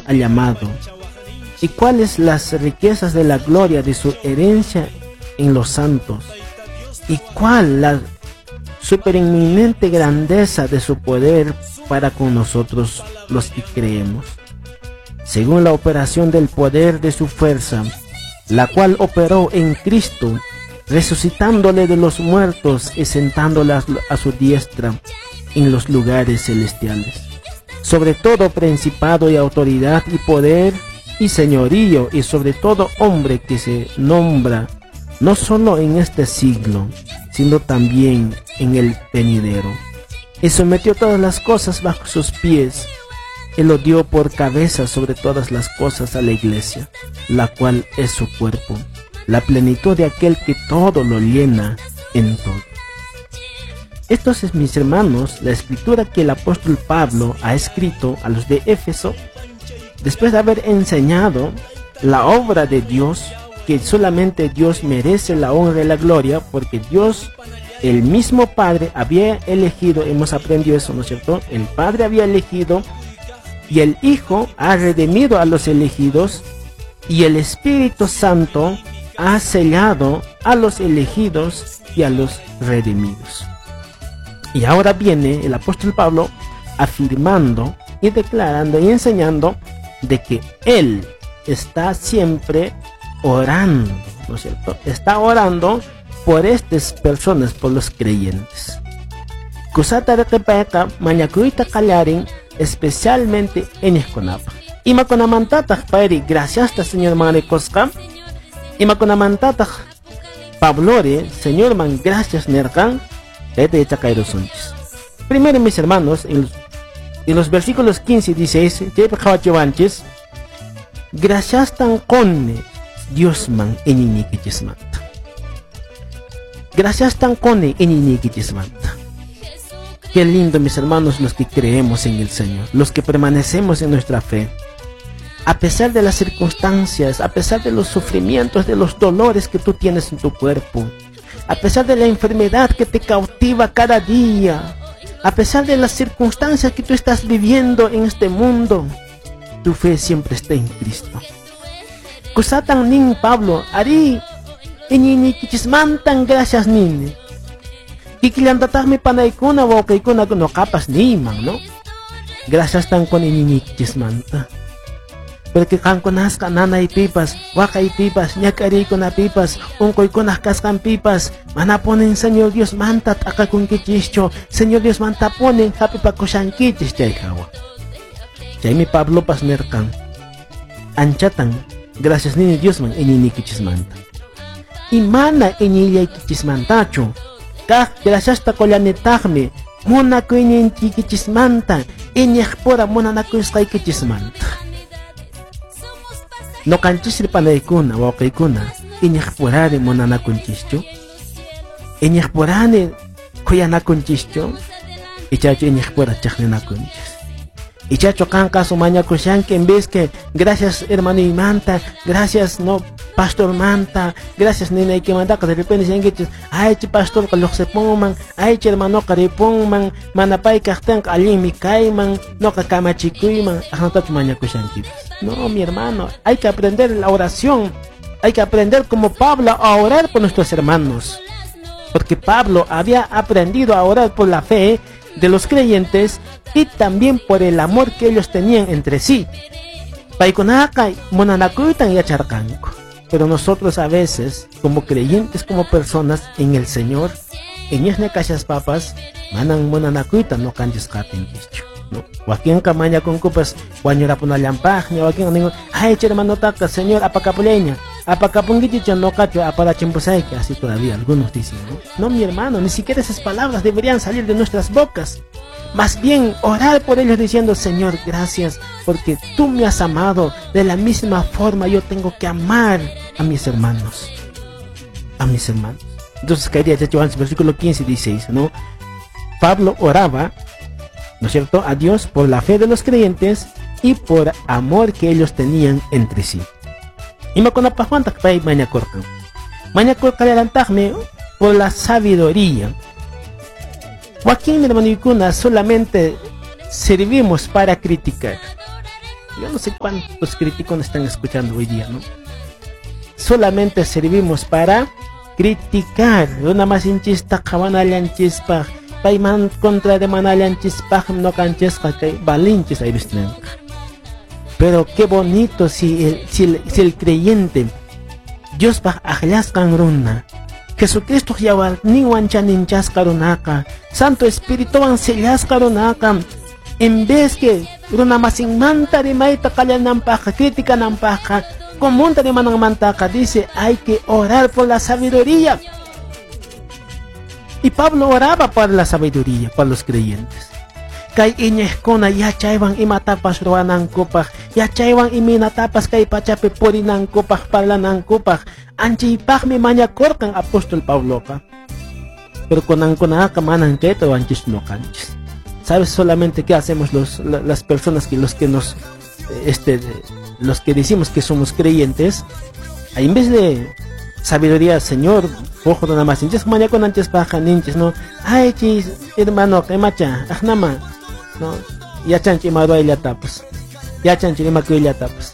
ha llamado, y cuáles las riquezas de la gloria de su herencia en los santos, y cuál la supereminente grandeza de su poder para con nosotros los que creemos, según la operación del poder de su fuerza, la cual operó en Cristo, resucitándole de los muertos y sentándole a su diestra en los lugares celestiales, sobre todo principado y autoridad y poder y señorío, y sobre todo hombre que se nombra no solo en este siglo, sino también en el venidero. Y sometió todas las cosas bajo sus pies, y lo dio por cabeza sobre todas las cosas a la iglesia, la cual es su cuerpo, la plenitud de aquel que todo lo llena en todo. Esto es, mis hermanos, la escritura que el apóstol Pablo ha escrito a los de Éfeso, después de haber enseñado la obra de Dios, que solamente Dios merece la honra y la gloria, porque Dios, el mismo Padre, había elegido, hemos aprendido eso, ¿no es cierto? El Padre había elegido, y el Hijo ha redimido a los elegidos, y el Espíritu Santo ha sellado a los elegidos y a los redimidos. Y ahora viene el apóstol Pablo afirmando y declarando y enseñando de que Él está siempre orando, ¿no es cierto? Está orando por estas personas, por los creyentes. Kusata reqipayqa mañakuyta qallarin especialmente en Esconapa. Imakunamantataq payri gracias Señor Maricosqa. Imakunamantataq Pablore Señor man gracias nerkan. Primero, mis hermanos, en los versículos 15 y 16, gracias tan conne Dios man eniniquichismanta. Gracias tan conne eniniquichismanta. Qué lindo, mis hermanos, los que creemos en el Señor, los que permanecemos en nuestra fe. A pesar de las circunstancias, a pesar de los sufrimientos, de los dolores que tú tienes en tu cuerpo, a pesar de la enfermedad que te cautiva cada día, a pesar de las circunstancias que tú estás viviendo en este mundo, tu fe siempre está en Cristo. Kusatan nin Pablo, ari, inini kichismantan gracias nini. Kikilantatagmi panaykuna wakaykuna no kapas niman, no? Gracias tan con inini kichismanta. Porque kankunasqa nanay pipas, wakay pipas, ñakarikuna pipas, unquykunaq kasqan pipas, mana ponen Señor Dios manta t'aqakunkichischu, Señor Dios manta ponen hapipakushankichis chay hawa. Chaymi Pablo pas nerkan, anchatan, gracias nini Dios man iñinikichismanta. Y mana iñillaykichismantachu, kaq gracias ta kollanitaqmi, munakuyninkikichismanta, iñiqpura munanakuysqaykichismanta. No canchis panaykuna wawqiykuna iñiqpurani munanakunchischu, iñiqpurani kuyanakunchischu, ichachu iñiqpura chaqninakunchis. Ichachu kanqa sumañakushanki en vez que gracias hermano manta, gracias no pastor manta, gracias nina ikimanta, de repente shankichis, ay chi pastor kaluqsipunman, ay chi hermano qaripunman, manapay kaqtan allimi kayman, no kakamachikuyman, ajnatachu mañakushanki. No, mi hermano, hay que aprender la oración, hay que aprender como Pablo a orar por nuestros hermanos, porque Pablo había aprendido a orar por la fe de los creyentes y también por el amor que ellos tenían entre sí. Pero nosotros a veces, como creyentes, como personas en el Señor, en esne cachas papas, manan monanakuita no canches katin dicho. No, Joaquín Camaña con cupas, guañora puna lampagna, Joaquín amigo, ay hermano taca, Señor, apacapuleña, apacapunguichicha no cacho, aparachimpusaique, así todavía algunos dicen, ¿no? No, mi hermano, ni siquiera esas palabras deberían salir de nuestras bocas. Más bien orar por ellos diciendo, Señor, gracias, porque tú me has amado. De la misma forma yo tengo que amar a mis hermanos. A mis hermanos. Entonces caería Johannes versículo 15 y 16, ¿no? Pablo oraba, ¿no es cierto?, a Dios por la fe de los creyentes y por amor que ellos tenían entre sí. Y me conapajanta que pay mañacorcan. Mañacorcan por la sabiduría. Joaquín hermano Icuna solamente servimos para criticar. Yo no sé cuántos críticos están escuchando hoy día, ¿no? Solamente servimos para criticar. Una más hinchista kabanalyan chispa. Paiman contra de manalyan chispa no canchesca que balinches ahí visten. Pero qué bonito si el creyente Dios va a ajlaskan runa. Jesucristo yawal ni wancha ninchas karunaka. Santo Espíritu van sellas karunaka. En vez que runa masing manta de maita kalyan nampaka, crítica nampaka, comunta de manang mantaka, dice hay que orar por la sabiduría. Y Pablo oraba por la sabiduría, por los creyentes. Kay inyeskona ya chaywan imatapas ruanang kupaj, ya chaywan iminatapas kay pachape purinang kupaj, parlanang kupaj, anchipaj mi mañakorkan apóstol Pablo ka. Pero konang manang keto anchis no canchis. ¿Sabes solamente qué hacemos las personas que los que decimos que somos creyentes? Ahí en vez de sabiduría, Señor, ojo nada más, hinchas maña con anches paja ninches, no, ay chis, hermano, que macha, ajnama, no, ya chanchi maro ya tapas, ya chanchi maco ya tapas.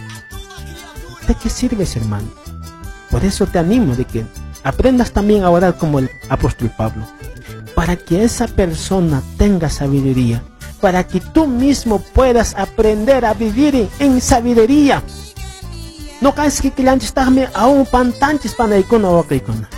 ¿De qué sirves, hermano? Por eso te animo de que aprendas también a orar como el apóstol Pablo, para que esa persona tenga sabiduría, para que tú mismo puedas aprender a vivir en sabiduría. No caes que antes estarme aún pantanches para icono o que icono.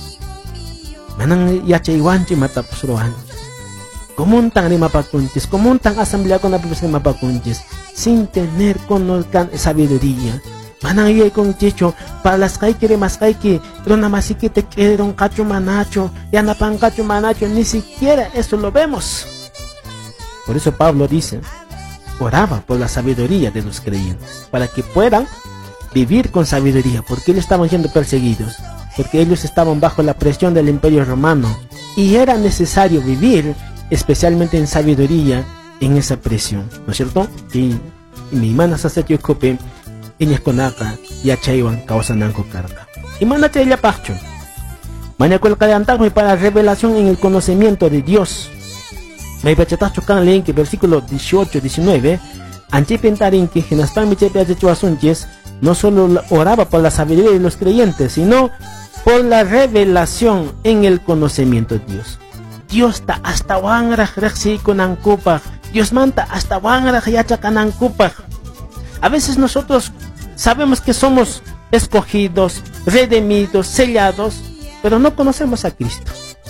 Manang yachaywanchi matapos rohan. Comuntan ni mapacunches, comuntan asamblea con la profesión mapacunches, sin tener con sabiduría. Manang yay con chicho, para las caiki más caiki, pero nada más que te quiere un cacho manacho, y anda pan cacho manacho, ni siquiera eso lo vemos. Por eso Pablo dice, oraba por la sabiduría de los creyentes, para que puedan vivir con sabiduría, porque ellos estaban siendo perseguidos, porque ellos estaban bajo la presión del Imperio Romano, y era necesario vivir, especialmente en sabiduría, en esa presión, ¿no es cierto? Y mi hermana Sasetio Cope, Iñasconaka, Yachaywan, Kausananko Karka. Y manate ya pacho. Mañacuel Calantajo para revelación en el conocimiento de Dios. Me pachatacho can link, versículo 18-19. Anchipentarin que Genaspan Michepe de Chuasunches no solo oraba por la sabiduría de los creyentes, sino por la revelación en el conocimiento de Dios. Dios ta hasta wangraj rexi konankupaj. Dios manta hasta wangraj yachakanankupaj. A veces nosotros sabemos que somos escogidos, redimidos, sellados, pero no conocemos a Cristo.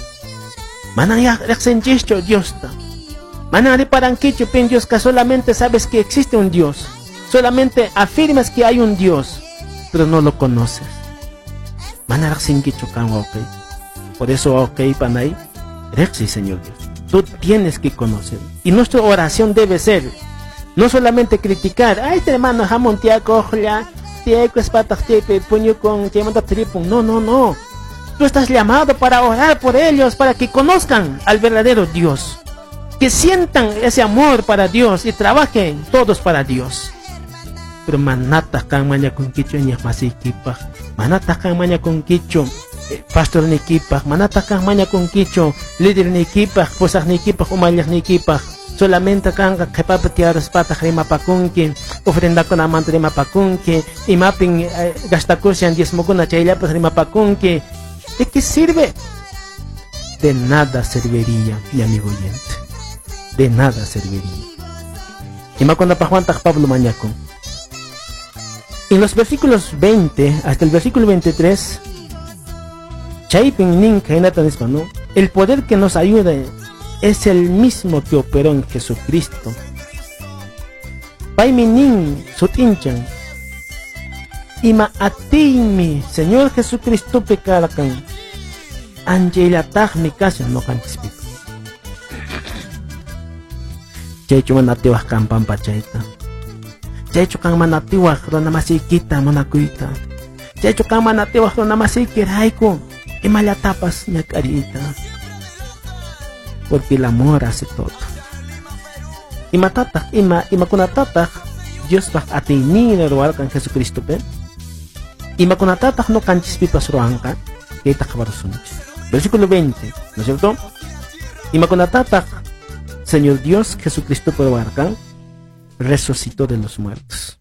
Manaya rexenchicho Dios ta. Manaya paranquicho pen Dios que solamente sabes que existe un Dios. Solamente afirmas que hay un Dios, pero no lo conoces. Manaya rexenchicho kan ok. Por eso ok panay. Rexi, Señor Dios, tú tienes que conocer. Y nuestra oración debe ser no solamente criticar, ay, este hermano jamón tiaco, tiaco espatas tepe, puño con llamando tripun. No, no, no. Tú estás llamado para orar por ellos, para que conozcan al verdadero Dios, que sientan ese amor para Dios y trabajen todos para Dios. Pero manata kan maña con quicho ña masikipa, manata kan maña con quicho pastor ni equipa, manata kan maña con quicho líder ni equipa, posas ni equipa, umayas ni equipa. Solamente kan kapapatiar espata rima pakunki, ofrenda con amante rima pakunki, y mapping gastakursian 10 mokuna chayla pues rima pakunki. ¿De qué sirve? De nada serviría, mi amigo oyente. De nada serviría. Y makona pajuanta Pablo Mañaco. En los versículos 20 hasta el versículo 23, Chaypin Nin Kainatan Hispano, el poder que nos ayuda es el mismo que operó en Jesucristo. Paiminin Sotinchan, Ima Atimi, Señor Jesucristo pecarakan, Angelatag mi casa no cantispito. Chaycho manatiwak kampan pachayta. Chaycho kan manatiwak rona masikita manakuita. Chaycho kan manatiwak rona masikirayko. Imalatapas ñakarita. Porque el amor hace todo. Imakunatatak Dios va a tener roar con Jesucristo pe. Imakunatatak no canchispipas roanka. Que versículo 20, ¿no es cierto? Imakunatatak Señor Dios Jesucristo por barcan. resucitó de los muertos.